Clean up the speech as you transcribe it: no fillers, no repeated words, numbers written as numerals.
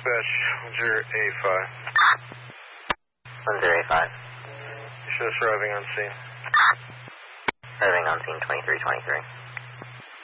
Dispatch, 1085. 1085. Show us arriving on scene. Arriving on scene 2323.